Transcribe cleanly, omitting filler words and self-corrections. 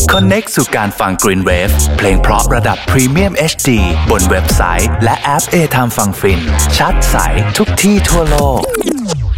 Connect สู่การฟัง Green Wave เพลงเพราะระดับ Premium HD บนเว็บไซต์และแอป A Time ฟังฟินชัดใสทุกที่ทั่วโลก